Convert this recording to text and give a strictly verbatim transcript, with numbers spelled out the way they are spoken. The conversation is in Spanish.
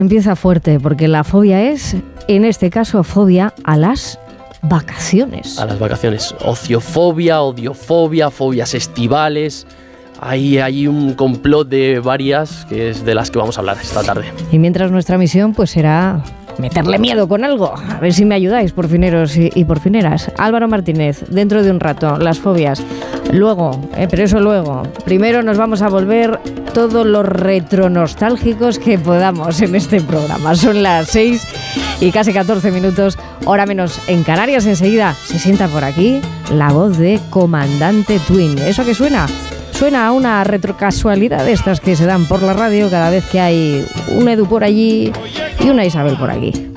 empieza fuerte, porque la fobia es, en este caso, fobia a las vacaciones. A las vacaciones. Ociofobia, odiofobia, fobias estivales. Hay, hay un complot de varias, que es de las que vamos a hablar esta tarde. Y mientras nuestra misión pues será meterle miedo con algo. A ver si me ayudáis, porfineros y, y porfineras. Álvaro Martínez, dentro de un rato, las fobias. Luego, eh, pero eso luego. Primero nos vamos a volver todos los retronostálgicos que podamos en este programa. Son las seis y casi catorce minutos, hora menos en Canarias. Enseguida se sienta por aquí la voz de Comandante Twin. ¿Eso qué suena? Suena a una retrocasualidad de estas que se dan por la radio cada vez que hay un Edu por allí y una Isabel por aquí.